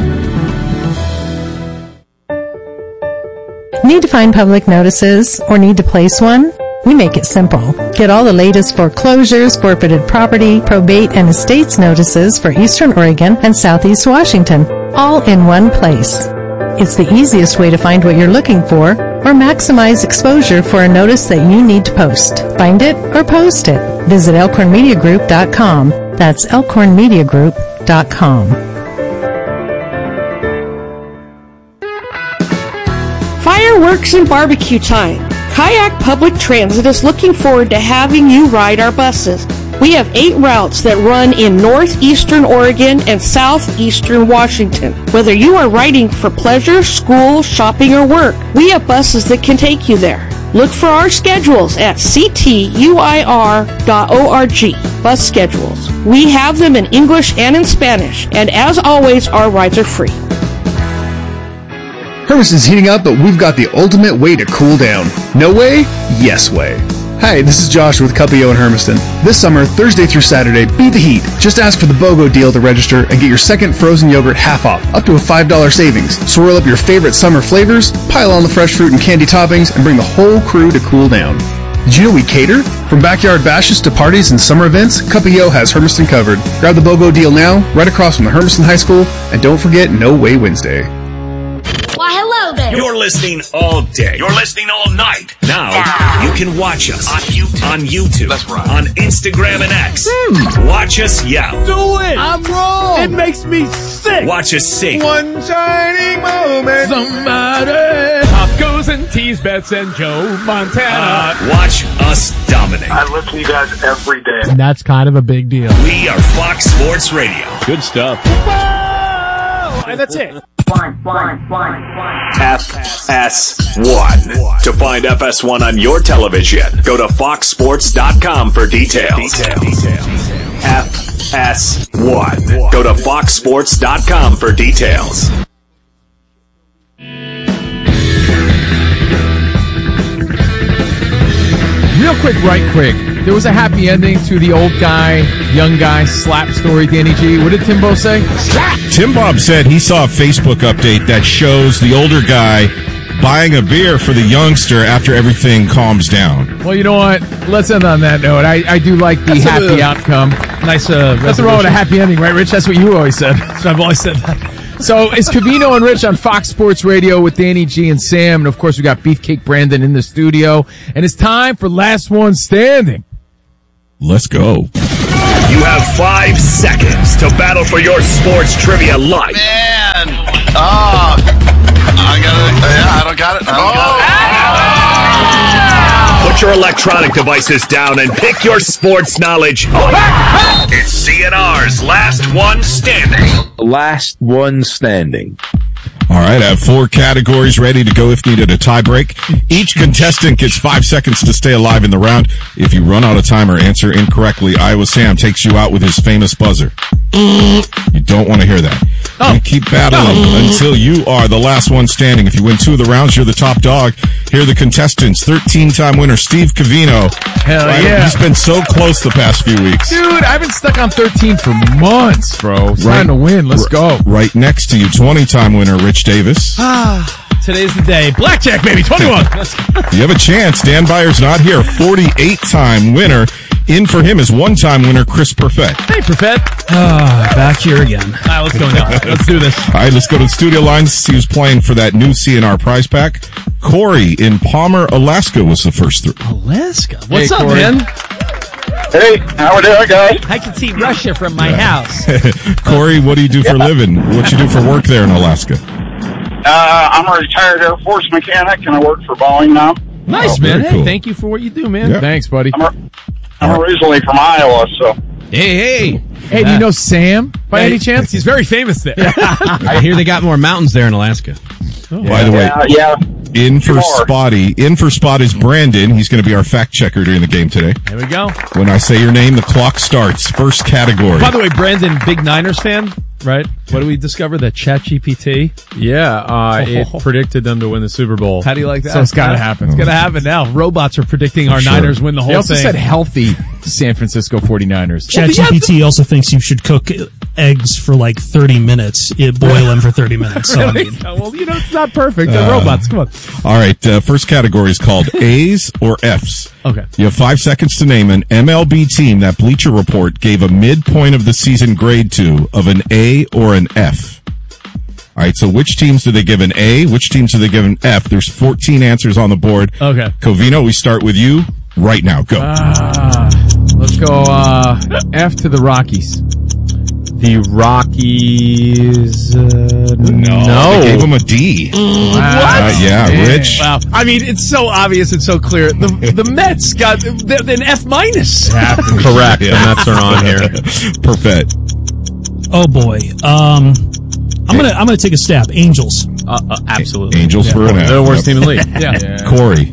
Need to find public notices or need to place one? We make it simple. Get all the latest foreclosures, forfeited property, probate, and estates notices for Eastern Oregon and Southeast Washington, all in one place. It's the easiest way to find what you're looking for or maximize exposure for a notice that you need to post. Find it or post it. Visit elkhornmediagroup.com. That's elkhornmediagroup.com. Fireworks and barbecue time. Kayak Public Transit is looking forward to having you ride our buses. We have 8 routes that run in northeastern Oregon and southeastern Washington. Whether you are riding for pleasure, school, shopping, or work, we have buses that can take you there. Look for our schedules at ctuir.org. Bus schedules. We have them in English and in Spanish, and as always, our rides are free. Hermiston's heating up, but we've got the ultimate way to cool down. No way? Yes way. Hi, this is Josh with Cuppio in Hermiston. This summer, Thursday through Saturday, beat the heat. Just ask for the BOGO deal to register and get your second frozen yogurt half off, up to a $5 savings. Swirl up your favorite summer flavors, pile on the fresh fruit and candy toppings, and bring the whole crew to cool down. Did you know we cater? From backyard bashes to parties and summer events, Cuppio has Hermiston covered. Grab the BOGO deal now, right across from the Hermiston High School, and don't forget No Way Wednesday. Why, hello there. You're listening all day. You're listening all night. Now, you can watch us on YouTube. That's right. On Instagram and X. Watch us yell. Do it. I'm wrong. It makes me sick. Watch us sing. One shining moment. Somebody. Pop goes and tease Bets and Joe Montana. Watch us dominate. I listen to you guys every day. And that's kind of a big deal. We are Fox Sports Radio. Good stuff. Whoa! And that's it. FS1. To find FS1 on your television, go to foxsports.com for details. FS1. Go to foxsports.com for details. Real quick, right quick. there was a happy ending to the old guy, young guy slap story, Danny G. What did Timbo say? Tim Bob said he saw a Facebook update that shows the older guy buying a beer for the youngster after everything calms down. Well, you know what? Let's end on that note. I do like the happy outcome. Nice Nothing wrong with a happy ending, right, Rich? That's what you always said. So I've always said that. So it's Covino and Rich on Fox Sports Radio with Danny G and Sam. And, of course, we got Beefcake Brandon in the studio. And it's time for Last One Standing. Let's go. You have 5 seconds to battle for your sports trivia life. Man. I don't got it. Put your electronic devices down and pick your sports knowledge. It's CNR's Last One Standing. Last One Standing. All right, I have 4 categories ready to go if needed a tie break. Each contestant gets 5 seconds to stay alive in the round. If you run out of time or answer incorrectly, Iowa Sam takes you out with his famous buzzer. You don't want to hear that. You keep battling until you are the last one standing. If you win 2 of the rounds, you're the top dog. Here are the contestants. 13-time winner Steve Covino. Hell yeah. He's been so close the past few weeks. Dude, I've been stuck on 13 for months, bro. It's time to win. Let's go. Right next to you, 20-time winner Rich Davis. Today's the day. Blackjack, baby, 21. You have a chance. Dan Byer's not here. 48-time winner. In for him is 1-time winner Chris Perfett. Hey, Perfett. Back here again. All right, let's go now. Let's do this. All right, let's go to the studio lines. See who's playing for that new CNR prize pack. Corey in Palmer, Alaska was the first through. Alaska? What's up, Corey. man? Hey, how are you guys? I can see Russia from my house. Corey, what do you do for a living? What you do for work there in Alaska? I'm a retired Air Force mechanic, and I work for Boeing now. Nice, man. Hey, thank you for what you do, man. Yeah. Thanks, buddy. I'm originally from Iowa, so. Hey. Hey, do you know Sam by any chance? He's very famous there. I hear they got more mountains there in Alaska. By the way, in for Spot is Brandon. He's going to be our fact checker during the game today. There we go. When I say your name, the clock starts. First category. By the way, Brandon, big Niners fan, right? What do we discover? That ChatGPT? Yeah, it predicted them to win the Super Bowl. How do you like that? So it's got to happen. It's going to happen now. Robots are predicting our Niners win the whole He also thing. said healthy San Francisco 49ers. ChatGPT also thinks you should cook eggs for like 30 minutes. Boil them for 30 minutes. So, Really? Well, it's not perfect. They're robots. Come on. All right, first category is called A's or F's. Okay. You have 5 seconds to name an MLB team that Bleacher Report gave a midpoint of the season grade to of an A or an F. All right, so which teams do they give an A? Which teams do they give an F? There's 14 answers on the board. Okay. Covino, we start with you right now. Go. Let's go F to the Rockies. The Rockies. No. They gave them a D. What? Yeah, Rich. Wow. I mean, it's so obvious. It's so clear. The Mets got an F minus. Correct. The Mets are on here. Perfect. oh boy. I'm gonna take a stab. Angels. Absolutely. Angels for an F. They're the worst team in the league. Yeah. Corey.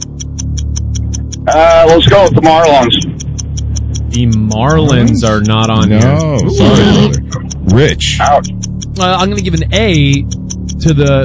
Let's go with the Marlins. The Marlins are not on here. No, sorry, brother. Rich. Ouch. I'm going to give an A to the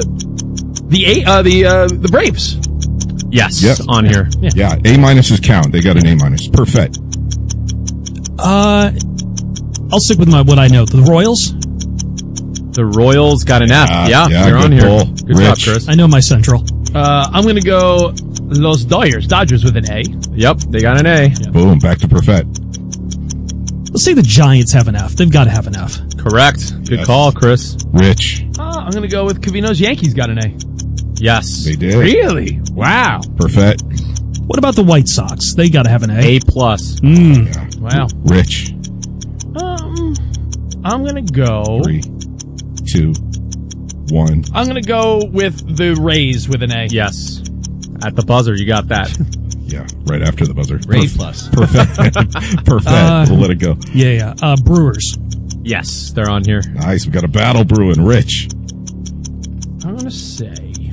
Braves. Yes, Yep. on here. Yeah, A minuses count. They got an A minus. Perfect. I'll stick with what I know. The Royals. The Royals got an F. Yeah, they're on good here. pull. Good job, Rich. Chris. I know my Central. I'm going to go Los Dodgers with an A. Yep, they got an A. Yeah. Boom, back to Perfect. Let's say the Giants have an F. They've got to have an F. Correct. Good call, Chris. Rich. I'm going to go with Covino's Yankees got an A. Yes. They did. Really? Wow. Perfect. What about the White Sox? They got to have an A. A plus. Yeah. Wow. Rich. I'm going to go 3, 2, 1. I'm going to go with the Rays with an A. Yes. At the buzzer, you got that. Yeah, right after the buzzer. Ray plus. Perfect. Perfect. We'll let it go. Yeah. Brewers. Yes, they're on here. Nice. We got a battle brewing. Rich. I'm going to say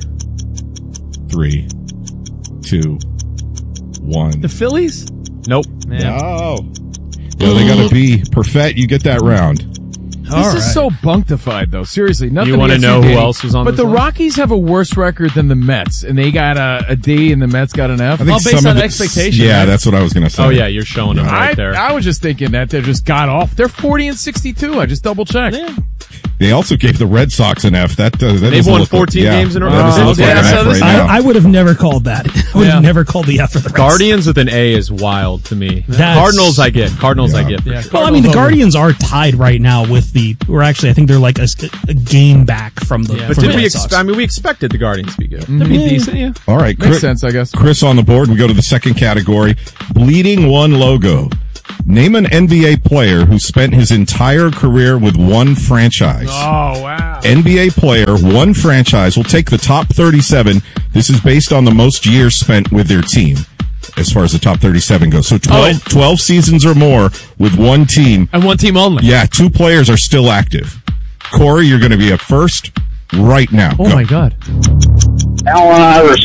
3, 2, 1. the Phillies? Nope. Man. No. No, they got a B. Perfect. You get that round. This is so bunctified, though. Seriously, nothing. You want to against know you, who Danny, else was on? But this the list? Rockies have a worse record than the Mets, and they got a D, and the Mets got an F. I think Well, based some on of expectation. Yeah, right? that's what I was going to say. Oh yeah, you're showing them right there. I was just thinking that they just got off. They're 40-62. I just double checked. Yeah. They also gave the Red Sox an F. That They've won 14 games in a row. That doesn't look like an F right now. I would have never called that. I would have never called the F for the Reds. Guardians with an A is wild to me. That's- Cardinals I get. I get. For sure. Well, I mean, the Guardians are tied right now with or actually, I think they're like a game back from the. But from did the we? Red Sox. I mean, we expected the Guardians to be good. That'd be decent, yeah. All right, Makes sense, I guess. Chris on the board. We go to the second category. Bleeding One logo. Name an NBA player who spent his entire career with one franchise. Oh, wow. NBA player, one franchise. We'll take the top 37. This is based on the most years spent with their team, as far as the top 37 goes. So 12 seasons or more with one team. And one team only. Yeah, 2 players are still active. Corey, you're going to be up first right now. Oh, my God. Allen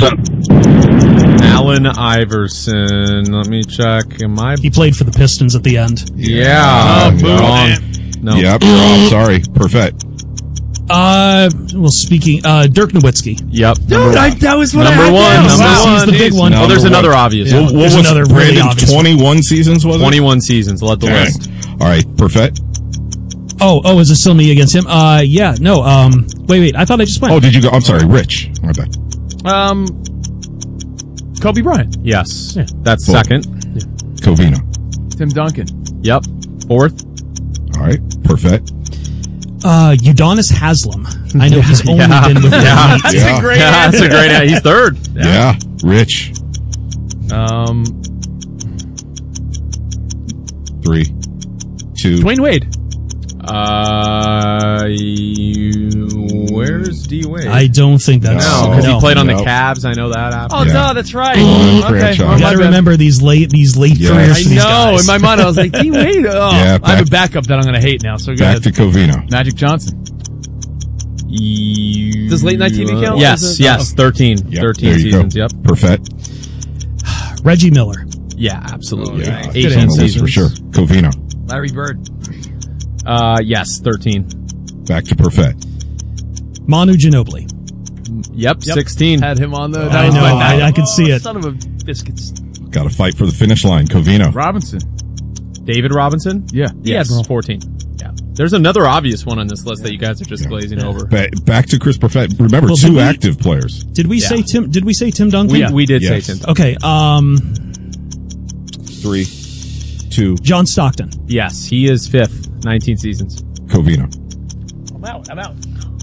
Iverson. Let me check. He played for the Pistons at the end. Yeah. Wrong. No. Yep, you're off. Sorry. Perfect. Speaking, Dirk Nowitzki. Yep. Dude, that was what number I had one. down. Number Wow. one. He's the big one. Oh, there's another obvious one. What There's was another really Brandon, obvious 21 seasons, was it? 21 seasons. Let the Okay. list. All right. Perfect. Oh, is it still me against him? Yeah, no, wait, I thought I just went. Oh, did you go? I'm sorry. Rich. My bad. Kobe Bryant. Yes. Yeah. That's Cool. second. Covino. Tim Duncan. Yep. Fourth. All right. Perfect. Udonis Haslem. I know he's only been with the Heat. That's a great That's a great answer. He's third. Yeah. Rich. 3, 2. Dwayne Wade. Where's D Wade? I don't think that's No, because he played on the No. Cavs. I know that. After. Oh, no, that's right. One Okay. franchise. well, You my gotta bad. remember these late careers I for these know. guys. In my mind, I was like, D Wade. Oh, Yeah, I have a back- backup that I'm going to hate now. So go Back ahead. to Covino. Magic Johnson. Does late night TV count? Yes, Is it? yes. 13. Yep, 13 there you seasons. go. Yep. Perfect. Reggie Miller. Yeah, absolutely. Yeah. Right. Good 18 answers seasons. for sure. Covino. Larry Bird. Yes, 13. Back to Perfect. Manu Ginobili. Yep, 16. Had him on the. I know, I could see it. Son of a biscuits. Got to fight for the finish line. Covino. Robinson. David Robinson? Yeah. Yes, 14. Yeah. There's another obvious one on this list that you guys are just glazing over. Back to Chris Perfect. Remember, Well, 2 active players. Did we say Tim? Did we say Tim Duncan? We did Yes. say Tim. Okay. 3, 2. John Stockton. Yes, he is 5th. 19 seasons. Covino. I'm out.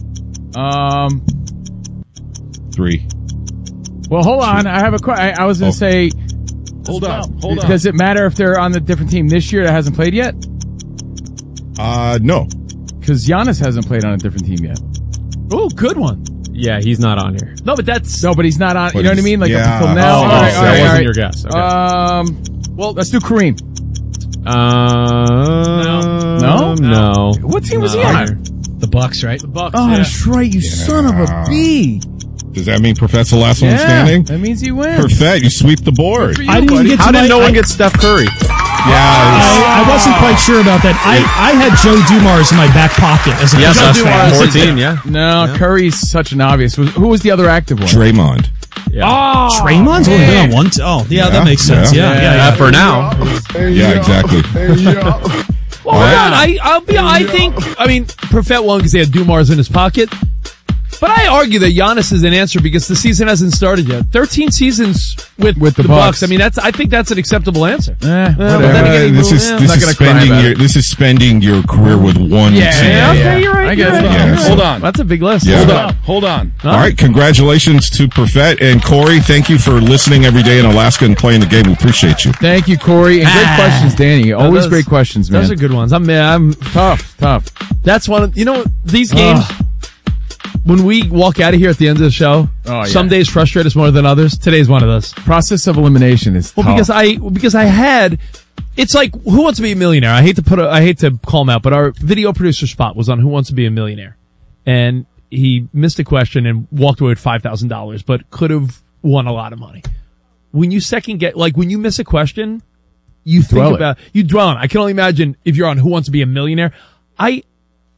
3. Well, hold on. I have a question. I was going to say, Hold on. does it matter if they're on the different team this year that hasn't played yet? No. Because Giannis hasn't played on a different team yet. Oh, good one. Yeah, he's not on here. No, but that's. No, but he's not on. But You know what I he's- mean? Like yeah. up until now. Oh, All right, that all right, wasn't all right. your guess. Okay. Well, let's do Kareem. No. What team was he Not on? here. The Bucks, right? The Bucks. Oh, yeah. that's right. You son of a bee. Does that mean Perfect's the last one Yeah, standing? that means he wins. Perfect. You sweep the board. Good for you, I didn't buddy. get to How did my- no one I- get Steph Curry? Yeah. I wasn't quite sure about that. I had Joe Dumars in my back pocket as a Yes, Bucks that's fan. 14, yeah. No, Curry's such an obvious. Who was the other active one? Draymond. Yeah. Draymond's only been on one. Yeah, that makes sense. Yeah. For now. Yeah, exactly. Well, hold on. I think. I mean, Perfect won because he had Dumars in his pocket. But I argue that Giannis is an answer because the season hasn't started yet. 13 seasons with the Bucks. I mean, I think that's an acceptable answer. Whatever. But then again, This is not gonna cry spending about your it. this is spending your career with one team. Okay, you're right. I guess. Yeah, Hold on. That's a big list. Yeah. Hold on. All right, congratulations to Perfect and Corey. Thank you for listening every day in Alaska and playing the game. We appreciate you. Thank you, Corey. And great questions, Danny. Always those- great questions, man. Those are good ones. I'm Tough. That's one of, these games, when we walk out of here at the end of the show, some days frustrate us more than others. Today's one of those. Process of elimination is tough. Because I had, it's like Who Wants to Be a Millionaire? I hate to call him out, but our video producer Spot was on Who Wants to Be a Millionaire. And he missed a question and walked away with $5,000, but could have won a lot of money. When you when you miss a question, you think dwell about, you dwell on it. I can only imagine if you're on Who Wants to Be a Millionaire.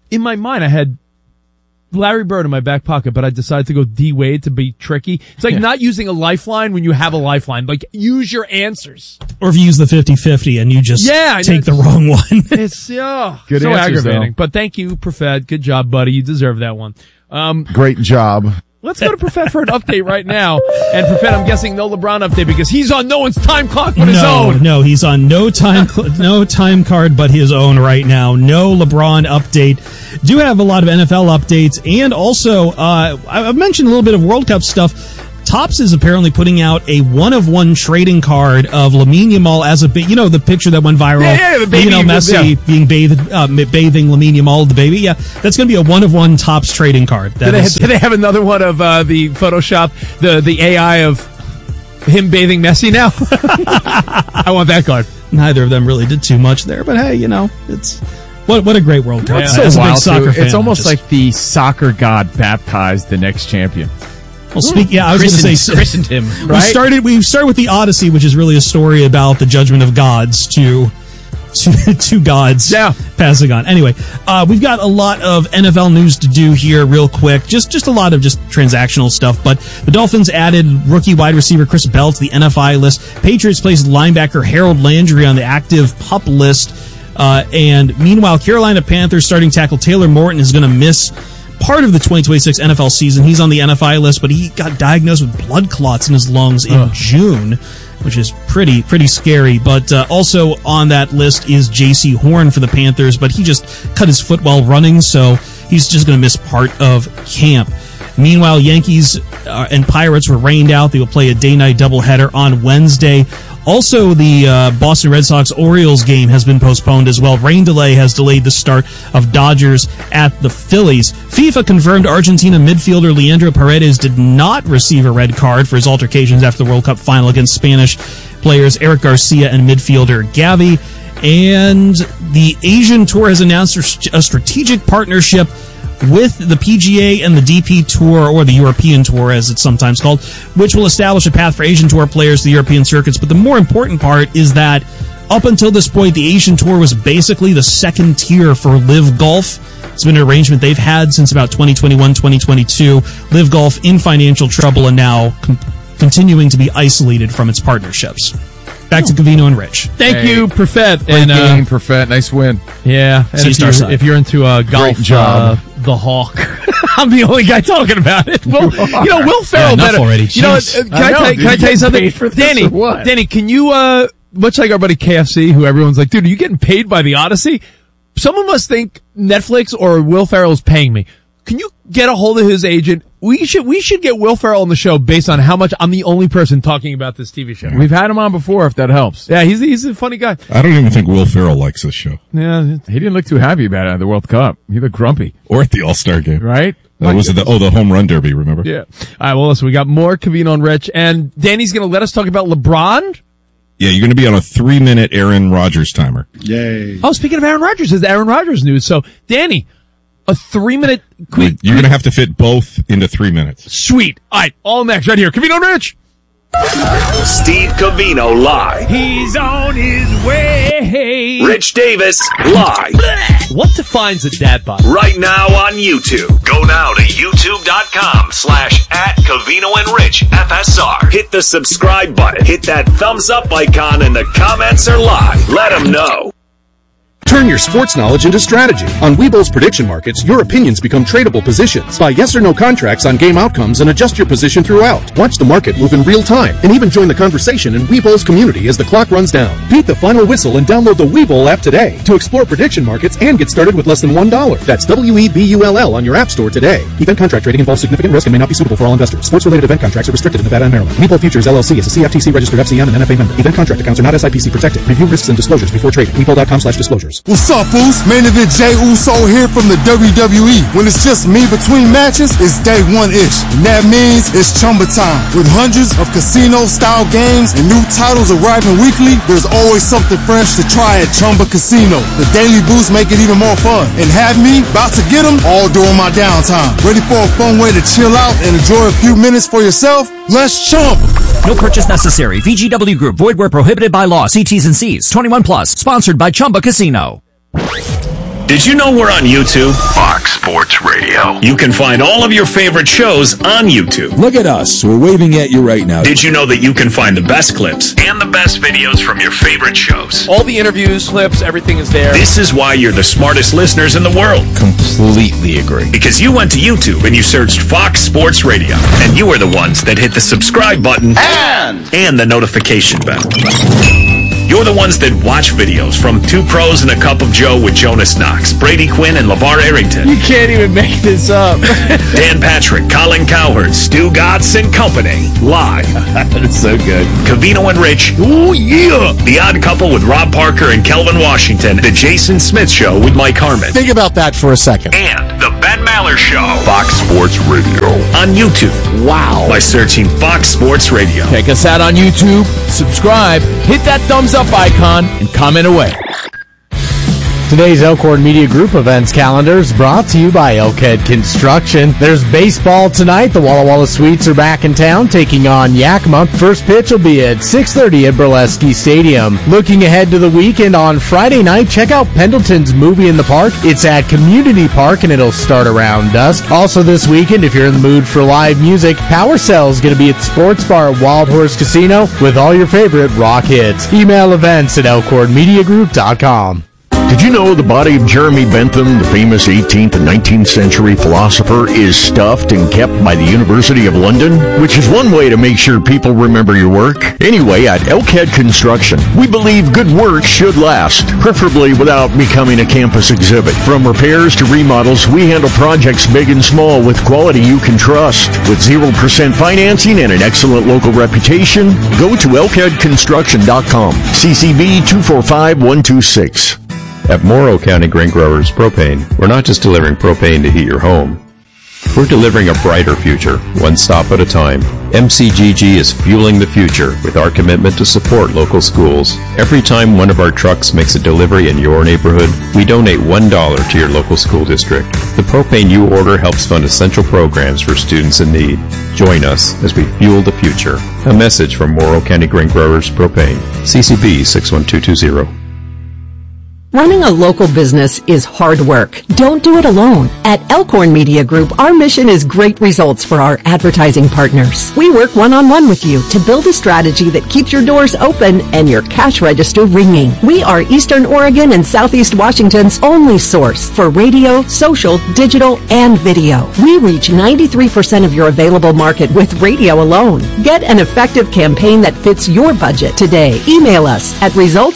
in my mind, I had Larry Bird in my back pocket, but I decided to go D Wade to be tricky. It's like not using a lifeline when you have a lifeline. Like, use your answers. Or if you use the 50-50 and you just take the wrong one. It's Good so answers, aggravating. though. But thank you, Profet. Good job, buddy. You deserve that one. Great job. Let's go to Profet for an update right now. And Profet, I'm guessing no LeBron update because he's on no one's time clock but his own. No, he's on no time card but his own right now. No LeBron update. Do have a lot of NFL updates, and also I've mentioned a little bit of World Cup stuff. Topps is apparently putting out a 1-of-1 trading card of Lamine Yamal as a the picture that went viral. The baby, Messi being bathing Lamine Yamal, the baby. Yeah, that's going to be a 1-of-1 Topps trading card. Do they have another one of the Photoshop, the AI of him bathing Messi now? I want that card. Neither of them really did too much there, but hey, it's what a great World Cup. It's so wild, big soccer fan, it's almost like the soccer god baptized the next champion. Well, I was going to say christened him. Right? We started with the Odyssey, which is really a story about the judgment of gods to gods passing on. Anyway, we've got a lot of NFL news to do here real quick. Just a lot of just transactional stuff. But the Dolphins added rookie wide receiver Chris Bell to the NFI list. Patriots placed linebacker Harold Landry on the active PUP list. And meanwhile, Carolina Panthers starting tackle Taylor Morton is going to miss part of the 2026 NFL season. He's on the NFI list, but he got diagnosed with blood clots in his lungs in June, which is pretty scary. But also on that list is J.C. Horn for the Panthers, but he just cut his foot while running, so he's just going to miss part of camp. Meanwhile, Yankees and Pirates were rained out. They will play a day-night doubleheader on Wednesday. Also, the Boston Red Sox-Orioles game has been postponed as well. Rain delay has delayed the start of Dodgers at the Phillies. FIFA confirmed Argentina midfielder Leandro Paredes did not receive a red card for his altercations after the World Cup final against Spanish players Eric Garcia and midfielder Gavi. And the Asian Tour has announced a strategic partnership with the PGA and the DP Tour, or the European Tour as it's sometimes called, which will establish a path for Asian Tour players to the European circuits. But the more important part is that up until this point, the Asian Tour was basically the second tier for Live Golf. It's been an arrangement they've had since about 2021, 2022. Live Golf in financial trouble and now continuing to be isolated from its partnerships. Back to Covino and Rich. Thank you, Profet. Great game, Profet. Nice win. Yeah. And if you're into golf, the Hawk. I'm the only guy talking about it. Will Ferrell better. Already. Can I tell you something? Danny, can you, much like our buddy KFC, who everyone's like, dude, are you getting paid by the Odyssey? Someone must think Netflix or Will Ferrell is paying me. Can you get a hold of his agent? We should get Will Ferrell on the show based on how much I'm the only person talking about this TV show. We've had him on before, if that helps. Yeah, he's a funny guy. I don't even think Will Ferrell likes this show. Yeah, he didn't look too happy about it at the World Cup. He looked grumpy. Or at the All-Star game. Right? Was it the home run derby, remember? Yeah. All right, well, listen, we got more Covino and Rich, and Danny's going to let us talk about LeBron. Yeah, you're going to be on a 3-minute Aaron Rodgers timer. Yay. Oh, speaking of Aaron Rodgers, there's Aaron Rodgers news. So, Danny, a 3-minute quick. You're going to have to fit both into 3 minutes. Sweet. All right, all next right here. Covino and Rich. Steve Covino live. He's on his way. Rich Davis live. What defines a dad bod? Right now on YouTube. Go now to youtube.com/@Covino and Rich FSR. Hit the subscribe button. Hit that thumbs up icon and the comments are live. Let them know. Turn your sports knowledge into strategy. On Webull's prediction markets, your opinions become tradable positions. Buy yes or no contracts on game outcomes and adjust your position throughout. Watch the market move in real time and even join the conversation in Webull's community as the clock runs down. Beat the final whistle and download the Webull app today to explore prediction markets and get started with less than $1. That's WEBULL on your app store today. Event contract trading involves significant risk and may not be suitable for all investors. Sports-related event contracts are restricted in Nevada and Maryland. Webull Futures LLC is a CFTC registered FCM and NFA member. Event contract accounts are not SIPC protected. Review risks and disclosures before trading. Webull.com/disclosures. What's up, fools? Main event Jey Uso here from the WWE. When it's just me between matches, it's day one-ish. And that means it's Chumba time. With hundreds of casino-style games and new titles arriving weekly, there's always something fresh to try at Chumba Casino. The daily boosts make it even more fun. And have me about to get them all during my downtime. Ready for a fun way to chill out and enjoy a few minutes for yourself? Let's Chumba. No purchase necessary. VGW Group. Void where prohibited by law. See T's and C's. 21 plus. Sponsored by Chumba Casino. Did you know we're on YouTube? Fox Sports Radio. You can find all of your favorite shows on YouTube. Look at us. We're waving at you right now. Did you know that you can find the best clips and the best videos from your favorite shows? All the interviews, clips, everything is there. This is why you're the smartest listeners in the world. Completely agree. Because you went to YouTube and you searched Fox Sports Radio. And you are the ones that hit the subscribe button and the notification bell. You're the ones that watch videos from Two Pros and a Cup of Joe with Jonas Knox, Brady Quinn, and LeVar Arrington. You can't even make this up. Dan Patrick, Colin Cowherd, Stu Gotts and Company. Live. That's so good. Covino and Rich. Ooh, yeah. The Odd Couple with Rob Parker and Kelvin Washington. The Jason Smith Show with Mike Harmon. Think about that for a second. And the Ben Maller Show. Fox Sports Radio. On YouTube. Wow. By searching Fox Sports Radio. Check us out on YouTube. Subscribe. Hit that thumbs up icon and comment away. Today's Elkhorn Media Group events calendar is brought to you by Elkhead Construction. There's baseball tonight. The Walla Walla Sweets are back in town taking on Yakima. First pitch will be at 6:30 at Burlesque Stadium. Looking ahead to the weekend on Friday night, check out Pendleton's Movie in the Park. It's at Community Park and it'll start around dusk. Also this weekend, if you're in the mood for live music, Power Cell's going to be at Sports Bar at Wild Horse Casino with all your favorite rock hits. Email events at elkhornmediagroup.com. Did you know the body of Jeremy Bentham, the famous 18th and 19th century philosopher, is stuffed and kept by the University of London? Which is one way to make sure people remember your work. Anyway, at Elkhead Construction, we believe good work should last, preferably without becoming a campus exhibit. From repairs to remodels, we handle projects big and small with quality you can trust. With 0% financing and an excellent local reputation, go to elkheadconstruction.com. CCB 245126. At Morrow County Grain Growers Propane, we're not just delivering propane to heat your home. We're delivering a brighter future, one stop at a time. MCGG is fueling the future with our commitment to support local schools. Every time one of our trucks makes a delivery in your neighborhood, we donate $1 to your local school district. The propane you order helps fund essential programs for students in need. Join us as we fuel the future. A message from Morrow County Grain Growers Propane. CCB 61220. Running a local business is hard work. Don't do it alone. At Elkhorn Media Group, our mission is great results for our advertising partners. We work one-on-one with you to build a strategy that keeps your doors open and your cash register ringing. We are Eastern Oregon and Southeast Washington's only source for radio, social, digital, and video. We reach 93% of your available market with radio alone. Get an effective campaign that fits your budget today. Email us at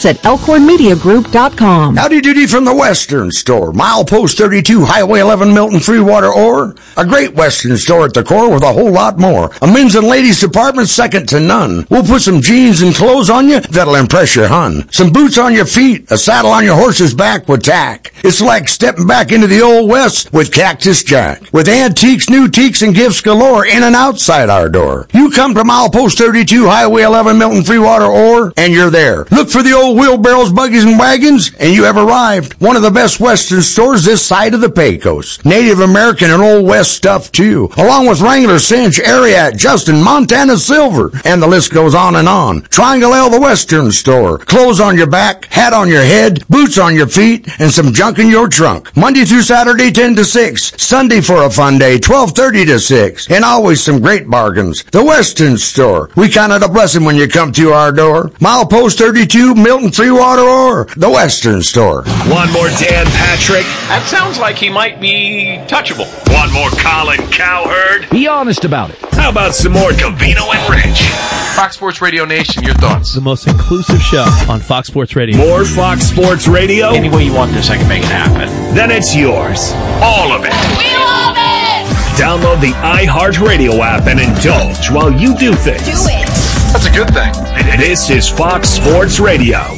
results@elkhornmediagroup.com. Howdy doody from the Western Store. Milepost 32, Highway 11, Milton, Freewater, Ore. A great Western store at the core with a whole lot more. A men's and ladies department second to none. We'll put some jeans and clothes on you that'll impress your hun. Some boots on your feet, a saddle on your horse's back with tack. It's like stepping back into the Old West with Cactus Jack. With antiques, new teaks, and gifts galore in and outside our door. You come to Milepost 32, Highway 11, Milton, Freewater, Ore, and you're there. Look for the old wheelbarrows, buggies, and wagons, and you have arrived. One of the best Western stores this side of the Pecos. Native American and Old West stuff, too. Along with Wrangler, Cinch, Ariat, Justin, Montana Silver. And the list goes on and on. Triangle L, the Western Store. Clothes on your back, hat on your head, boots on your feet, and some junk in your trunk. Monday through Saturday, 10 to 6. Sunday for a fun day, 12:30 to 6. And always some great bargains. The Western Store. We count it a blessing when you come to our door. Milepost 32, Milton, Freewater, Ore. The Western Store. One more Dan Patrick. That sounds like he might be touchable. One more Colin Cowherd. Be honest about it. How about some more Covino and Rich? Fox Sports Radio Nation, your thoughts? The most inclusive show on Fox Sports Radio. More Fox Sports Radio? Any way you want this, I can make it happen. Then it's yours. All of it. We love it! Download the iHeartRadio app and indulge while you do things. Do it! That's a good thing. This is Fox Sports Radio.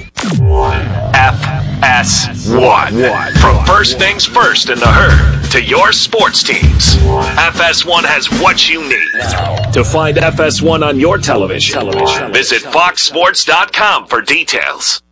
FS1. From first things first in the herd to your sports teams. FS1 has what you need. To find FS1 on your television, visit foxsports.com for details.